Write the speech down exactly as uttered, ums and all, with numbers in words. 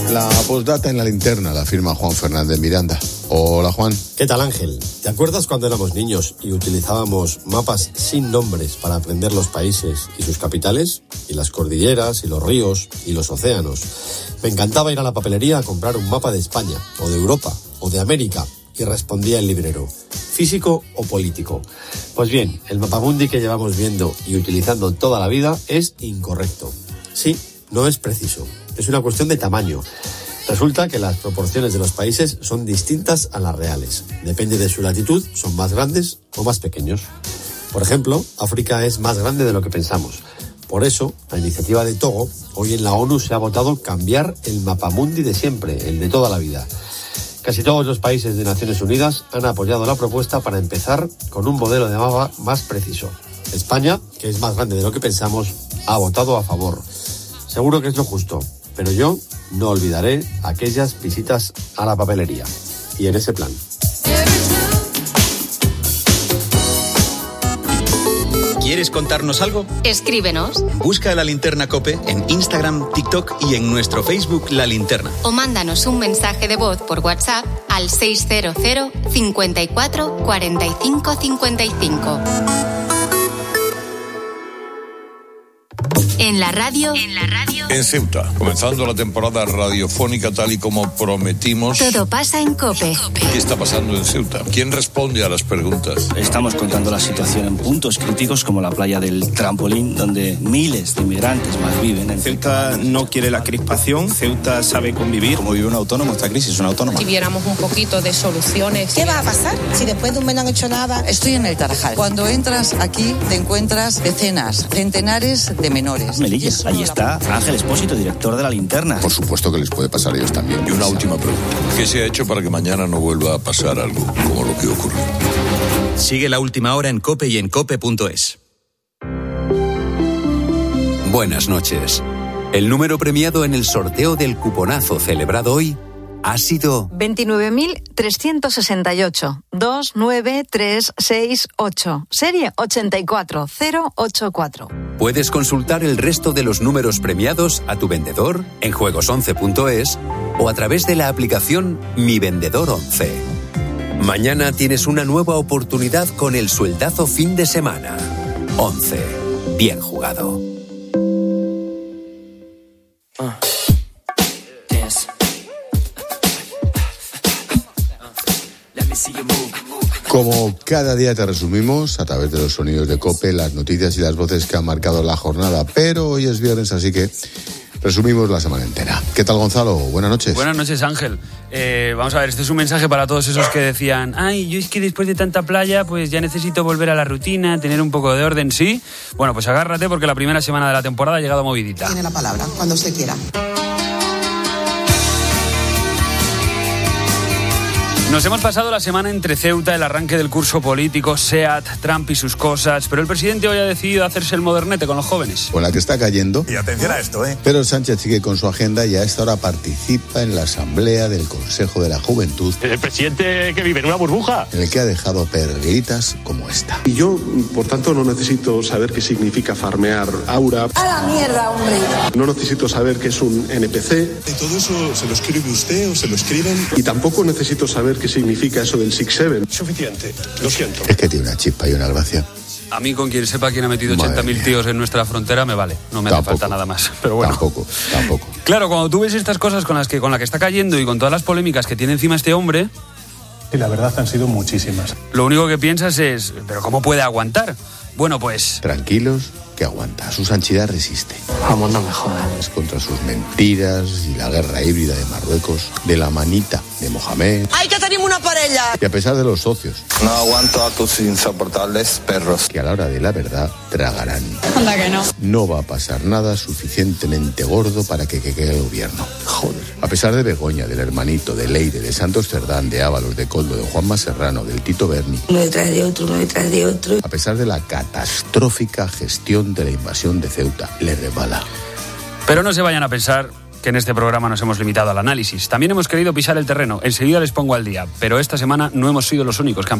La postdata en la linterna la firma Juan Fernández Miranda. Hola, Juan. ¿Qué tal, Ángel? ¿Te acuerdas cuando éramos niños y utilizábamos mapas sin nombres para aprender los países y sus capitales? Y las cordilleras, y los ríos, y los océanos. Me encantaba ir a la papelería a comprar un mapa de España, o de Europa, o de América, y respondía el librero: ¿físico o político? Pues bien, el mapamundi que llevamos viendo y utilizando toda la vida es incorrecto. Sí, no es preciso. Es una cuestión de tamaño. Resulta que las proporciones de los países son distintas a las reales. Depende de su latitud, son más grandes o más pequeños. Por ejemplo, África es más grande de lo que pensamos. Por eso, la iniciativa de Togo, hoy en la ONU se ha votado cambiar el mapamundi de siempre, el de toda la vida. Casi todos los países de Naciones Unidas han apoyado la propuesta para empezar con un modelo de mapa más preciso. España, que es más grande de lo que pensamos, ha votado a favor. Seguro que es lo justo, pero yo no olvidaré aquellas visitas a la papelería. Y en ese plan. ¿Quieres contarnos algo? Escríbenos. Busca La Linterna COPE en Instagram, TikTok y en nuestro Facebook La Linterna. O mándanos un mensaje de voz por WhatsApp al seis cero cero, cincuenta y cuatro, cuarenta y cinco, cincuenta y cinco. En la radio. En la radio. En Ceuta, comenzando la temporada radiofónica tal y como prometimos. Todo pasa en COPE. ¿Qué está pasando en Ceuta? ¿Quién responde a las preguntas? Estamos contando la situación en puntos críticos como la playa del Trampolín, donde miles de inmigrantes más viven. En Ceuta no quiere la crispación, Ceuta sabe convivir. Como vive un autónomo, esta crisis es una autónoma. Si viéramos un poquito de soluciones. ¿Qué va a pasar si después de un mes no han hecho nada? Estoy en el Tarajal. Cuando entras aquí te encuentras decenas, centenares de menores. Melilla, ahí está Ángel Espósito, director de La Linterna. Por supuesto que les puede pasar a ellos también. Y una última pregunta. ¿Qué se ha hecho para que mañana no vuelva a pasar algo como lo que ocurrió? Sigue La Última Hora en COPE y en cope punto es. Buenas noches. El número premiado en el sorteo del cuponazo celebrado hoy ha sido veintinueve mil trescientos sesenta y ocho, dos nueve tres seis ocho, serie ochenta y cuatro cero ochenta y cuatro. Puedes consultar el resto de los números premiados a tu vendedor en juegos once punto es o a través de la aplicación Mi Vendedor once. Mañana tienes una nueva oportunidad con el sueldazo fin de semana. once. Bien jugado. Ah. Como cada día te resumimos a través de los sonidos de COPE, las noticias y las voces que han marcado la jornada, pero hoy es viernes, así que resumimos la semana entera. ¿Qué tal, Gonzalo? Buenas noches. Buenas noches, Ángel. Eh, vamos a ver, este es un mensaje para todos esos que decían: ay, yo es que después de tanta playa, pues ya necesito volver a la rutina, tener un poco de orden, ¿sí? Bueno, pues agárrate porque la primera semana de la temporada ha llegado movidita. Tiene la palabra, cuando usted quiera. Nos hemos pasado la semana entre Ceuta, el arranque del curso político, SEAT, Trump y sus cosas, pero el presidente hoy ha decidido hacerse el modernete con los jóvenes. Con la que está cayendo. Y atención a esto, ¿eh? Pero Sánchez sigue con su agenda y a esta hora participa en la asamblea del Consejo de la Juventud. El presidente que vive en una burbuja. En el que ha dejado perlitas como esta. Y yo, por tanto, no necesito saber qué significa farmear aura. ¡A la mierda, hombre! No necesito saber qué es un N P C. ¿Y todo eso se lo escribe usted o se lo escriben? Y tampoco necesito saber qué significa eso del six seven. Suficiente, lo siento. Es que tiene una chispa y una gracia. A mí, con quien sepa quién ha metido ochenta mil tíos en nuestra frontera, me vale. No me tampoco, hace falta nada más. Pero bueno. Tampoco, tampoco. Claro, cuando tú ves estas cosas con las que, con la que está cayendo y con todas las polémicas que tiene encima este hombre... Y la verdad han sido muchísimas. Lo único que piensas es, ¿pero cómo puede aguantar? Bueno, pues... Tranquilos, que aguanta. Su Sanchidad resiste. Vamos, no me jodas. Contra sus mentiras y la guerra híbrida de Marruecos, de la manita de Mohamed. ¡Ay, que tenemos una parella! Y a pesar de los socios. No aguanto a tus insoportables perros. Que a la hora de la verdad tragarán. Anda que no. No va a pasar nada suficientemente gordo para que quede el gobierno. Joder. A pesar de Begoña, del hermanito, de Leire, de Santos Cerdán, de Ábalos, de Coldo, de Juanma Serrano, del Tito Berni. Uno detrás de otro, uno detrás de otro. A pesar de la catastrófica gestión de la invasión de Ceuta, le resbala. Pero no se vayan a pensar que en este programa nos hemos limitado al análisis. También hemos querido pisar el terreno. Enseguida les pongo al día. Pero esta semana no hemos sido los únicos que han